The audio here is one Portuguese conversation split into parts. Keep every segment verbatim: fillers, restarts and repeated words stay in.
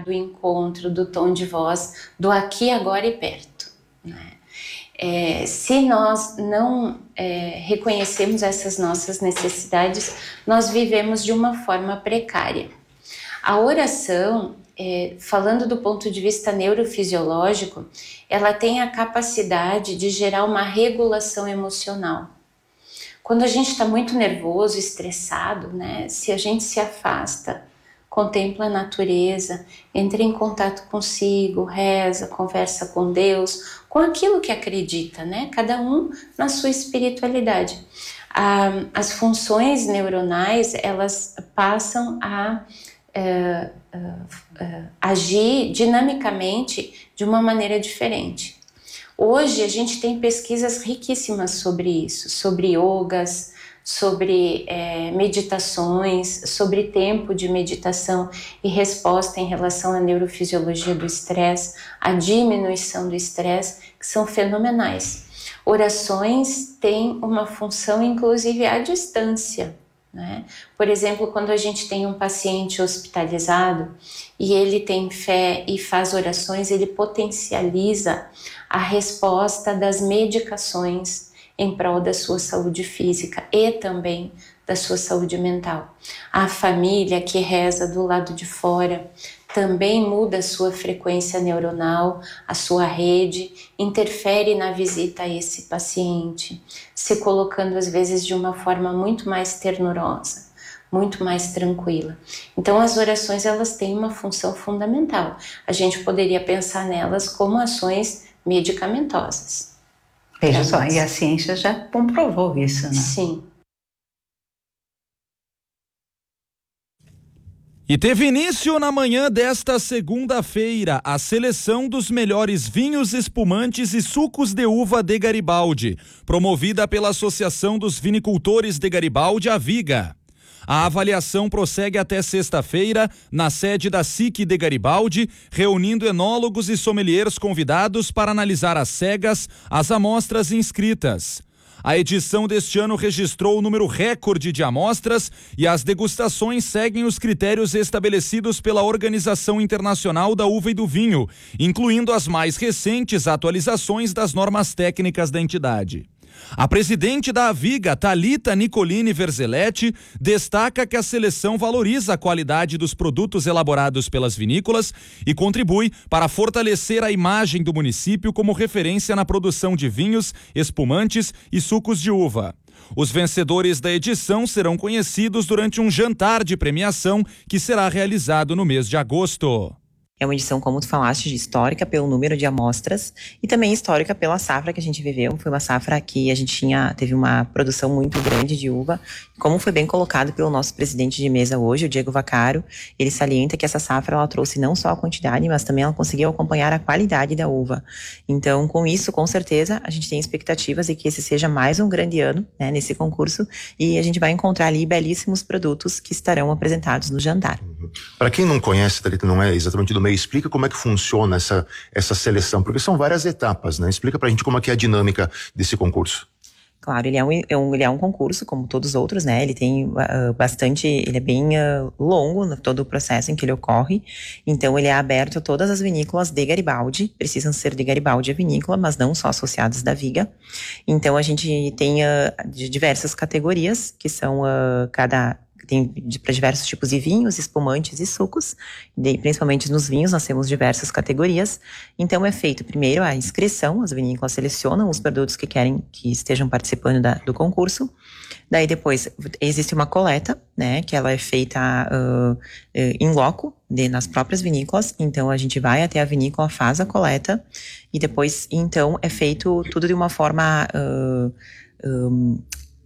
olhar, do encontro, do tom de voz, do aqui, agora e perto, né? É, se nós não é, reconhecemos essas nossas necessidades, nós vivemos de uma forma precária. A oração, é, falando do ponto de vista neurofisiológico, ela tem a capacidade de gerar uma regulação emocional. Quando a gente está muito nervoso, estressado, né, se a gente se afasta, contempla a natureza, entra em contato consigo, reza, conversa com Deus, com aquilo que acredita, né? Cada um na sua espiritualidade. Ah, as funções neuronais, elas passam a uh, uh, uh, agir dinamicamente de uma maneira diferente. Hoje a gente tem pesquisas riquíssimas sobre isso, sobre yogas, sobre é, meditações, sobre tempo de meditação e resposta em relação à neurofisiologia do estresse, a diminuição do estresse, que são fenomenais. Orações têm uma função, inclusive, à distância, né? Por exemplo, quando a gente tem um paciente hospitalizado e ele tem fé e faz orações, ele potencializa a resposta das medicações em prol da sua saúde física e também da sua saúde mental. A família que reza do lado de fora também muda a sua frequência neuronal, a sua rede, interfere na visita a esse paciente, se colocando às vezes de uma forma muito mais ternurosa, muito mais tranquila. Então as orações, elas têm uma função fundamental. A gente poderia pensar nelas como ações medicamentosas. Veja só, e a ciência já comprovou isso, né? Sim. E teve início na manhã desta segunda-feira a seleção dos melhores vinhos, espumantes e sucos de uva de Garibaldi, promovida pela Associação dos Vinicultores de Garibaldi, a Viga. A avaliação prossegue até sexta-feira na sede da S I C de Garibaldi, reunindo enólogos e sommeliers convidados para analisar às cegas as amostras inscritas. A edição deste ano registrou o número recorde de amostras e as degustações seguem os critérios estabelecidos pela Organização Internacional da Uva e do Vinho, incluindo as mais recentes atualizações das normas técnicas da entidade. A presidente da Aviga, Thalita Nicolini Verzelletti, destaca que a seleção valoriza a qualidade dos produtos elaborados pelas vinícolas e contribui para fortalecer a imagem do município como referência na produção de vinhos, espumantes e sucos de uva. Os vencedores da edição serão conhecidos durante um jantar de premiação que será realizado no mês de agosto. É uma edição, como tu falaste, histórica pelo número de amostras e também histórica pela safra que a gente viveu. Foi uma safra que a gente tinha, teve uma produção muito grande de uva. Como foi bem colocado pelo nosso presidente de mesa hoje, o Diego Vaccaro, ele salienta que essa safra ela trouxe não só a quantidade, mas também ela conseguiu acompanhar a qualidade da uva. Então, com isso, com certeza, a gente tem expectativas de que esse seja mais um grande ano, né, nesse concurso, e a gente vai encontrar ali belíssimos produtos que estarão apresentados no jantar. Uhum. Para quem não conhece, Thalita, não é exatamente do meio, explica como é que funciona essa, essa seleção, porque são várias etapas, né? Explica pra gente como é que é a dinâmica desse concurso. Claro, ele é um, é um, ele é um concurso, como todos os outros, né? Ele tem uh, bastante, ele é bem uh, longo no todo o processo em que ele ocorre. Então, ele é aberto a todas as vinícolas de Garibaldi, precisam ser de Garibaldi a vinícola, mas não só associadas da Viga. Então, a gente tem uh, de diversas categorias, que são uh, cada... Tem para diversos tipos de vinhos, espumantes e sucos, e principalmente nos vinhos nós temos diversas categorias. Então é feito primeiro a inscrição, as vinícolas selecionam os produtos que querem que estejam participando da, do concurso. Daí depois existe uma coleta, né, que ela é feita uh, in loco, de, nas próprias vinícolas. Então a gente vai até a vinícola, faz a coleta e depois então é feito tudo de uma forma... Uh, um,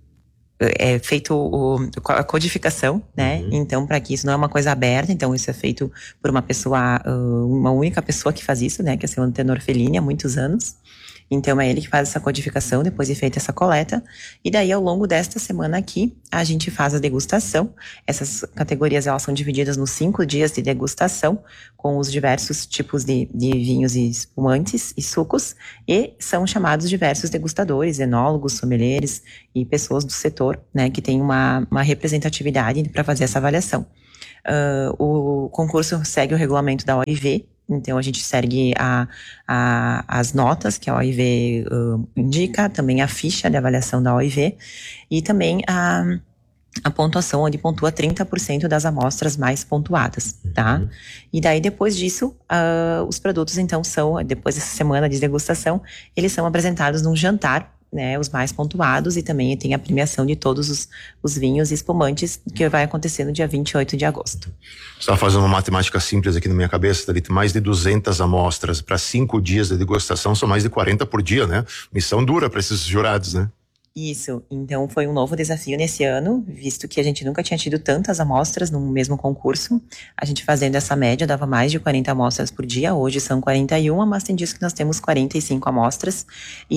é feito o, a codificação, né? Uhum. Então, para que isso não é uma coisa aberta, então isso é feito por uma pessoa, uma única pessoa que faz isso, né? Que é o seu Antenor Fellini, há muitos anos. Então, é ele que faz essa codificação, depois de feita essa coleta. E daí, ao longo desta semana aqui, a gente faz a degustação. Essas categorias, elas são divididas nos cinco dias de degustação, com os diversos tipos de, de vinhos e espumantes e sucos. E são chamados diversos degustadores, enólogos, sommeliers e pessoas do setor, né, que tem uma, uma representatividade para fazer essa avaliação. Uh, o concurso segue o regulamento da O I V, então a gente segue a, a, as notas que a O I V uh, indica, também a ficha de avaliação da O I V e também a, a pontuação, onde pontua trinta por cento das amostras mais pontuadas, tá? Uhum. E daí depois disso, uh, os produtos então são, depois dessa semana de degustação, eles são apresentados num jantar, né, os mais pontuados, e também tem a premiação de todos os, os vinhos e espumantes, que vai acontecer no dia vinte e oito de agosto. Você está fazendo uma matemática simples aqui na minha cabeça, Thalita, mais de duzentas amostras para cinco dias de degustação, são mais de quarenta por dia, né? Missão dura para esses jurados, né? Isso, então foi um novo desafio nesse ano, visto que a gente nunca tinha tido tantas amostras num mesmo concurso. A gente fazendo essa média dava mais de quarenta amostras por dia, hoje são quarenta e uma, mas tem dias que nós temos quarenta e cinco amostras.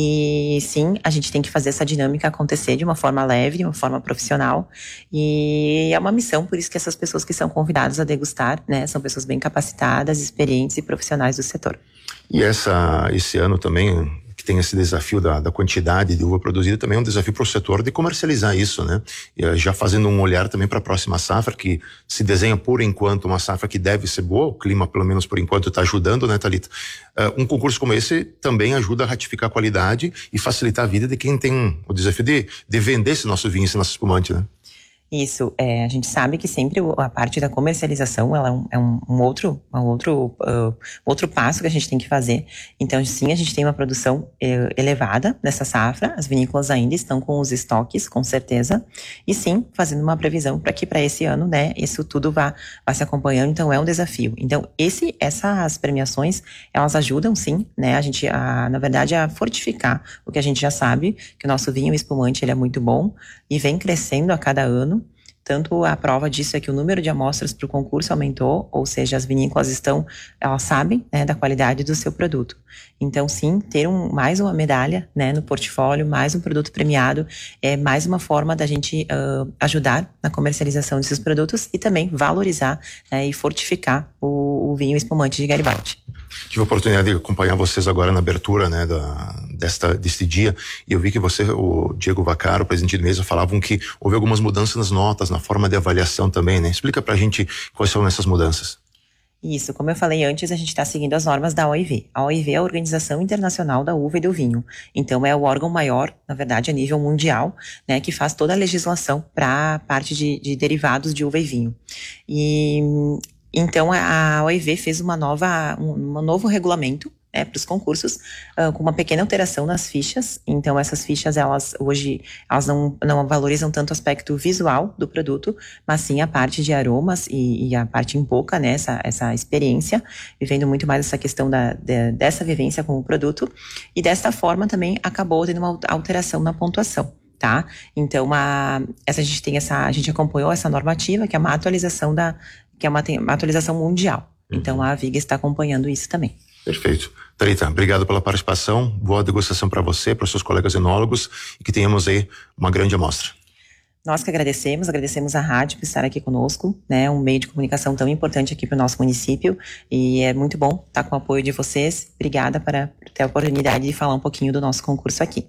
E sim, a gente tem que fazer essa dinâmica acontecer de uma forma leve, de uma forma profissional. E é uma missão, por isso que essas pessoas que são convidadas a degustar, né, são pessoas bem capacitadas, experientes e profissionais do setor. E essa, esse ano também, que tem esse desafio da, da quantidade de uva produzida, também é um desafio para o setor de comercializar isso, né? E, já fazendo um olhar também para a próxima safra, que se desenha por enquanto uma safra que deve ser boa, o clima pelo menos por enquanto está ajudando, né, Thalita? Uh, um concurso como esse também ajuda a ratificar a qualidade e facilitar a vida de quem tem o desafio de, de vender esse nosso vinho, esse nosso espumante, né? Isso, é, a gente sabe que sempre a parte da comercialização, ela é um, é um, um outro, um outro, uh, outro passo que a gente tem que fazer. Então, sim, a gente tem uma produção uh, elevada nessa safra, as vinícolas ainda estão com os estoques, com certeza, e sim, fazendo uma previsão para que para esse ano, né, isso tudo vá, vá se acompanhando, então é um desafio. Então, esse, essas premiações, elas ajudam sim, né, a gente, a, na verdade, a fortificar o que a gente já sabe, que o nosso vinho espumante, ele é muito bom e vem crescendo a cada ano. Tanto a prova disso é que o número de amostras para o concurso aumentou, ou seja, as vinícolas estão, elas sabem, né, da qualidade do seu produto. Então, sim, ter um, mais uma medalha, né, no portfólio, mais um produto premiado, é mais uma forma da gente uh, ajudar na comercialização desses produtos e também valorizar, né, e fortificar o, o vinho espumante de Garibaldi. Tive a oportunidade de acompanhar vocês agora na abertura, né, da, desta, deste dia, e eu vi que você, o Diego Vaccaro, o presidente de mesa, falavam que houve algumas mudanças nas notas, na forma de avaliação também, né? Explica pra gente quais são essas mudanças. Isso, como eu falei antes, a gente está seguindo as normas da O I V. A O I V é a Organização Internacional da Uva e do Vinho. Então, é o órgão maior, na verdade, a nível mundial, né, que faz toda a legislação para a parte de, de derivados de uva e vinho. E então, a O I V fez uma nova, um, um novo regulamento, né, para os concursos, uh, com uma pequena alteração nas fichas. Então, essas fichas, elas hoje, elas não, não valorizam tanto o aspecto visual do produto, mas sim a parte de aromas e, e a parte em boca, né, essa, essa experiência, vivendo muito mais essa questão da, de, dessa vivência com o produto. E dessa forma também acabou tendo uma alteração na pontuação. Tá? Então, a, essa, a gente tem essa, a gente acompanhou essa normativa, que é uma atualização da, que é uma, uma atualização mundial. Uhum. Então, a Viga está acompanhando isso também. Perfeito. Thalita, obrigado pela participação, boa degustação para você, para os seus colegas enólogos, e que tenhamos aí uma grande amostra. Nós que agradecemos, agradecemos a rádio por estar aqui conosco, né, um meio de comunicação tão importante aqui para o nosso município, e é muito bom estar com o apoio de vocês. Obrigada por ter a oportunidade de falar um pouquinho do nosso concurso aqui.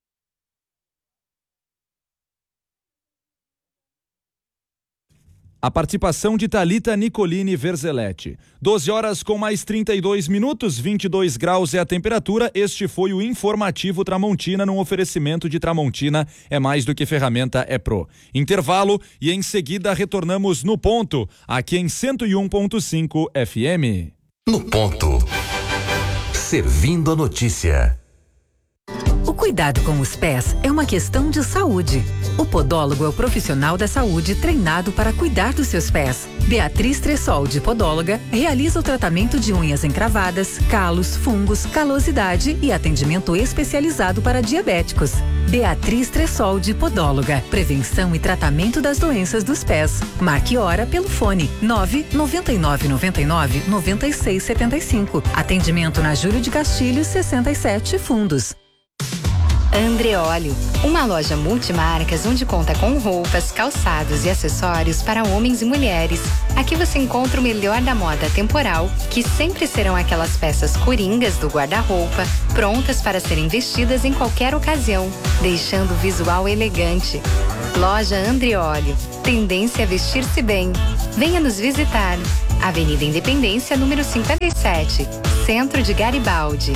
A participação de Thalita Nicolini Verzeletti. doze horas com mais trinta e dois minutos, vinte e dois graus é a temperatura. Este foi o Informativo Tramontina, num oferecimento de Tramontina é mais do que ferramenta, é pro. Intervalo e em seguida retornamos no Ponto, aqui em cento e um ponto cinco F M. No Ponto. Servindo a notícia. O cuidado com os pés é uma questão de saúde. O podólogo é o profissional da saúde treinado para cuidar dos seus pés. Beatriz Tressoldi, podóloga, realiza o tratamento de unhas encravadas, calos, fungos, calosidade e atendimento especializado para diabéticos. Beatriz Tressoldi, podóloga. Prevenção e tratamento das doenças dos pés. Marque hora pelo fone nove nove nove nove nove nove seis sete cinco. Atendimento na Júlio de Castilhos sessenta e sete, Fundos. Andreolio, uma loja multimarcas onde conta com roupas, calçados e acessórios para homens e mulheres. Aqui você encontra o melhor da moda temporal, que sempre serão aquelas peças coringas do guarda-roupa, prontas para serem vestidas em qualquer ocasião, deixando o visual elegante. Loja Andreolio, tendência a vestir-se bem. Venha nos visitar. Avenida Independência, número cinquenta e sete, Centro de Garibaldi.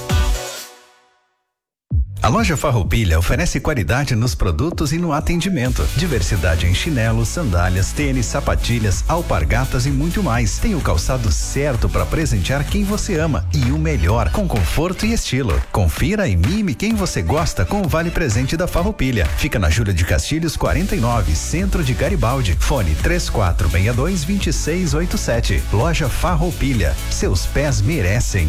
A loja Farroupilha oferece qualidade nos produtos e no atendimento. Diversidade em chinelos, sandálias, tênis, sapatilhas, alpargatas e muito mais. Tem o calçado certo para presentear quem você ama e o melhor, com conforto e estilo. Confira e mime quem você gosta com o Vale Presente da Farroupilha. Fica na Júlia de Castilhos quarenta e nove, Centro de Garibaldi. Fone três quatro seis dois, dois seis oito sete. Loja Farroupilha. Seus pés merecem.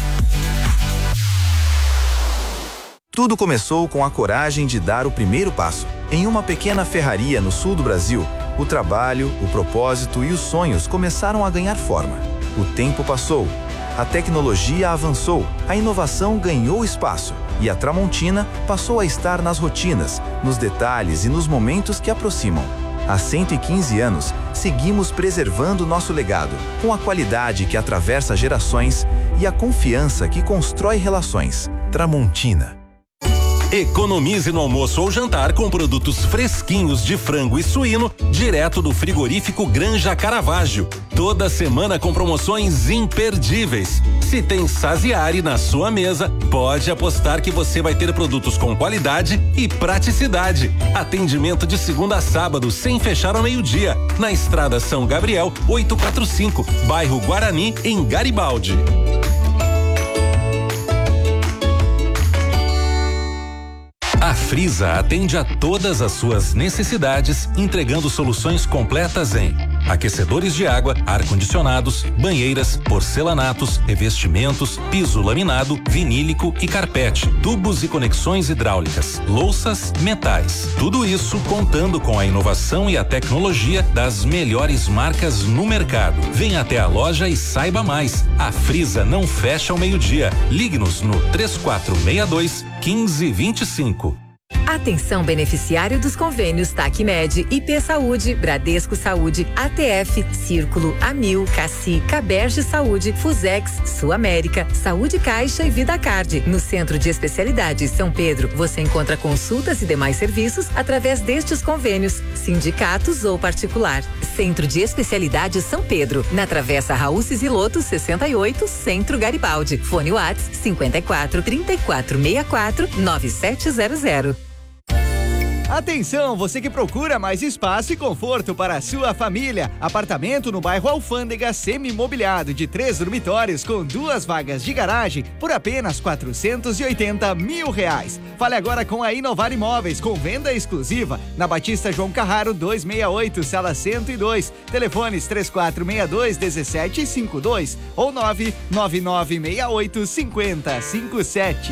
Tudo começou com a coragem de dar o primeiro passo. Em uma pequena ferraria no sul do Brasil, o trabalho, o propósito e os sonhos começaram a ganhar forma. O tempo passou, a tecnologia avançou, a inovação ganhou espaço e a Tramontina passou a estar nas rotinas, nos detalhes e nos momentos que aproximam. Há cento e quinze anos, seguimos preservando nosso legado, com a qualidade que atravessa gerações e a confiança que constrói relações. Tramontina. Economize no almoço ou jantar com produtos fresquinhos de frango e suíno direto do frigorífico Granja Caravaggio. Toda semana com promoções imperdíveis. Se tem Saziari na sua mesa, pode apostar que você vai ter produtos com qualidade e praticidade. Atendimento de segunda a sábado, sem fechar ao meio-dia. Na Estrada São Gabriel, oitocentos e quarenta e cinco, bairro Guarani, em Garibaldi. A Frisa atende a todas as suas necessidades, entregando soluções completas em aquecedores de água, ar-condicionados, banheiras, porcelanatos, revestimentos, piso laminado, vinílico e carpete, tubos e conexões hidráulicas, louças, metais. Tudo isso contando com a inovação e a tecnologia das melhores marcas no mercado. Venha até a loja e saiba mais. A Frisa não fecha ao meio-dia. Ligue-nos no três quatro seis dois, um cinco dois cinco. Atenção beneficiário dos convênios Tacmed, I P Saúde, Bradesco Saúde, A T F, Círculo, Amil, Cassi, Caberge Saúde, Fusex, Sul América, Saúde Caixa e Vida Card. No Centro de Especialidades São Pedro, você encontra consultas e demais serviços através destes convênios, sindicatos ou particular. Centro de Especialidades São Pedro, na Travessa Raul Ciziloto sessenta e oito, Centro Garibaldi. Fone WhatsApp cinquenta e quatro, trinta e quatro, sessenta e quatro, nove sete zero zero. Atenção, você que procura mais espaço e conforto para a sua família. Apartamento no bairro Alfândega, semi-mobiliado de três dormitórios com duas vagas de garagem por apenas quatrocentos e oitenta mil reais. Fale agora com a Inovar Imóveis, com venda exclusiva na Batista João Carraro duzentos e sessenta e oito, sala cento e dois. Telefones três quatro seis dois, um sete cinco dois ou nove nove nove seis oito cinco zero cinco sete.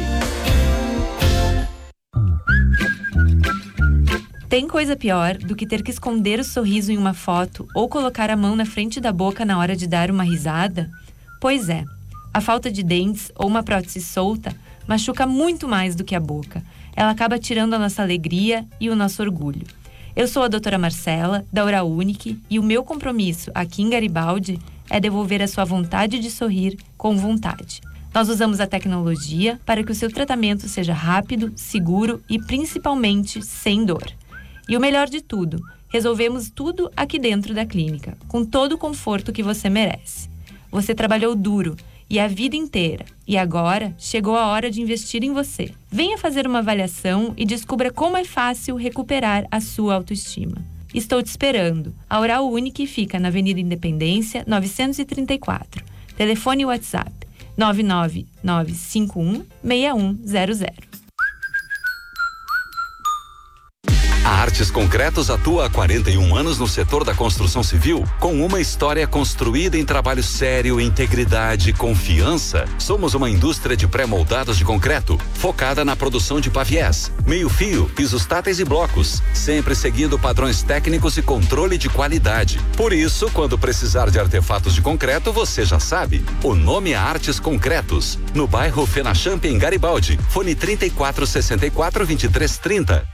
Tem coisa pior do que ter que esconder o sorriso em uma foto ou colocar a mão na frente da boca na hora de dar uma risada? Pois é, a falta de dentes ou uma prótese solta machuca muito mais do que a boca. Ela acaba tirando a nossa alegria e o nosso orgulho. Eu sou a doutora Marcela, da Oral Unique, e o meu compromisso aqui em Garibaldi é devolver a sua vontade de sorrir com vontade. Nós usamos a tecnologia para que o seu tratamento seja rápido, seguro e principalmente sem dor. E o melhor de tudo, resolvemos tudo aqui dentro da clínica, com todo o conforto que você merece. Você trabalhou duro e a vida inteira, e agora chegou a hora de investir em você. Venha fazer uma avaliação e descubra como é fácil recuperar a sua autoestima. Estou te esperando. A Oral Unique fica na Avenida Independência, novecentos e trinta e quatro. Telefone e WhatsApp nove nove nove cinco um, seis um zero zero. A Artes Concretos atua há quarenta e um anos no setor da construção civil, com uma história construída em trabalho sério, integridade, confiança. Somos uma indústria de pré-moldados de concreto, focada na produção de paviés, meio-fio, pisos táteis e blocos, sempre seguindo padrões técnicos e controle de qualidade. Por isso, quando precisar de artefatos de concreto, você já sabe. O nome é Artes Concretos, no bairro Fenachamp, em Garibaldi. Fone trinta e quatro, sessenta e quatro, vinte e três, trinta.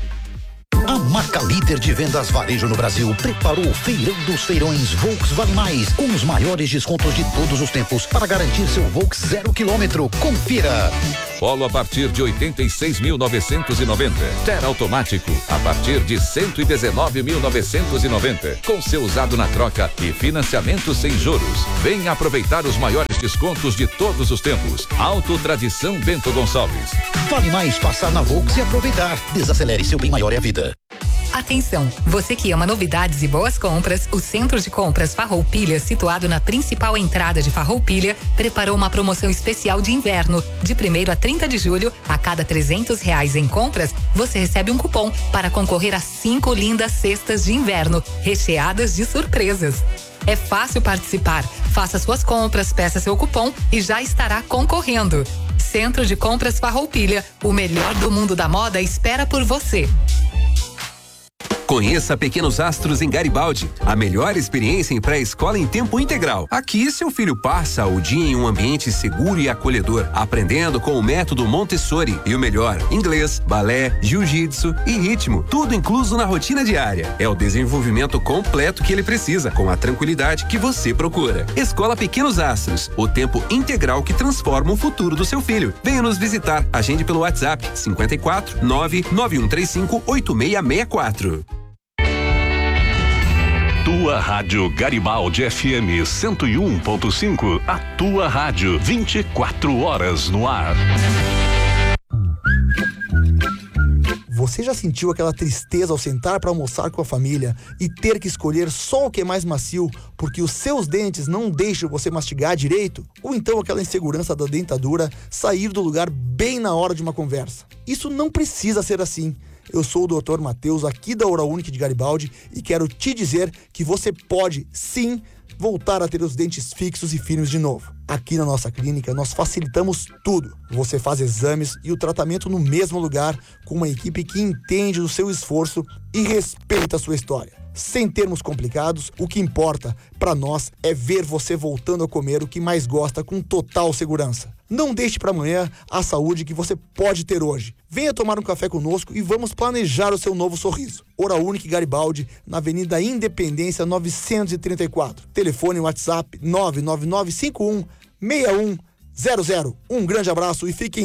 A marca líder de vendas varejo no Brasil preparou o Feirão dos Feirões Volks Vale Mais, com os maiores descontos de todos os tempos para garantir seu Volks zero quilômetro. Confira! Polo a partir de oitenta e seis mil novecentos e noventa. Ter automático a partir de cento e dezenove mil novecentos e noventa. Com seu usado na troca e financiamento sem juros. Venha aproveitar os maiores descontos de todos os tempos. Auto Tradição Bento Gonçalves. Vale mais passar na Volks e aproveitar. Desacelere, seu bem maior é a vida. Atenção, você que ama novidades e boas compras, o Centro de Compras Farroupilha, situado na principal entrada de Farroupilha, preparou uma promoção especial de inverno. De primeiro a trinta de julho, a cada trezentos reais em compras, você recebe um cupom para concorrer a cinco lindas cestas de inverno, recheadas de surpresas. É fácil participar. Faça suas compras, peça seu cupom e já estará concorrendo. Centro de Compras Farroupilha, o melhor do mundo da moda espera por você. Conheça Pequenos Astros em Garibaldi, a melhor experiência em pré-escola em tempo integral. Aqui, seu filho passa o dia em um ambiente seguro e acolhedor, aprendendo com o método Montessori. E o melhor, inglês, balé, jiu-jitsu e ritmo, tudo incluso na rotina diária. É o desenvolvimento completo que ele precisa, com a tranquilidade que você procura. Escola Pequenos Astros, o tempo integral que transforma o futuro do seu filho. Venha nos visitar, agende pelo WhatsApp cinquenta e quatro, nove nove um três cinco, oito seis seis quatro. Tua Rádio Garibaldi F M cento e um ponto cinco, a tua rádio vinte e quatro horas no ar. Você já sentiu aquela tristeza ao sentar para almoçar com a família e ter que escolher só o que é mais macio porque os seus dentes não deixam você mastigar direito? Ou então aquela insegurança da dentadura sair do lugar bem na hora de uma conversa? Isso não precisa ser assim. Eu sou o doutor Matheus, aqui da Oral-Unique de Garibaldi, e quero te dizer que você pode, sim, voltar a ter os dentes fixos e firmes de novo. Aqui na nossa clínica, nós facilitamos tudo. Você faz exames e o tratamento no mesmo lugar, com uma equipe que entende do seu esforço e respeita a sua história. Sem termos complicados, o que importa para nós é ver você voltando a comer o que mais gosta com total segurança. Não deixe para amanhã a saúde que você pode ter hoje. Venha tomar um café conosco e vamos planejar o seu novo sorriso. Oral-Unique Garibaldi, na Avenida Independência novecentos e trinta e quatro. Telefone e WhatsApp nove nove nove cinco um seis um zero zero. Um grande abraço e fiquem